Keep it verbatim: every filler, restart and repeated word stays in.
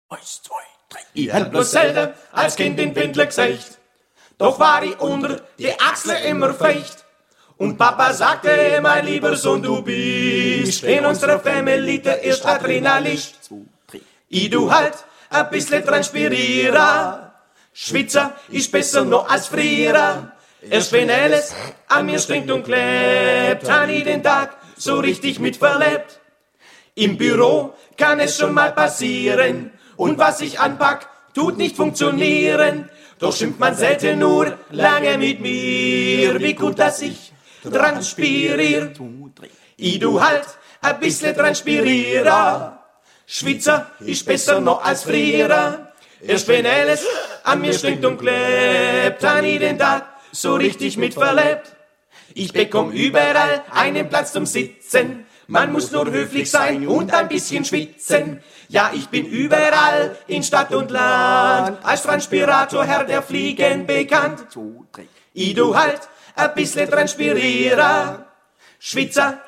Eins, zwei, drei. Ich hab bloß selten als Kind den Windler gesagt, doch war ich unter die Achsel immer feucht. Und Papa sagte, mein lieber Sohn, du bist in unserer Family der erste Adrenalist. Ich du halt ein bisschen transpirieren, Schwitzer ist besser noch als früher. Erst wenn alles an mir stinkt und klebt, han ich den Tag so richtig mitverlebt. Im Büro kann es schon mal passieren, und was ich anpack, tut nicht funktionieren. Doch schimpft man selten nur lange mit mir, wie gut, dass ich transpirier. Ich du halt ein bisschen transpirieren, Schwitzer ist besser noch als früher. Erst wenn alles an mir stinkt und klebt, han ich den Tag so richtig mitverlebt. Ich bekomm überall einen Platz zum Sitzen, man muss nur höflich sein und ein bisschen schwitzen. Ja, ich bin überall in Stadt und Land als Transpirator, Herr der Fliegen bekannt. Ich du halt ein bisschen transpirieren, Schwitzer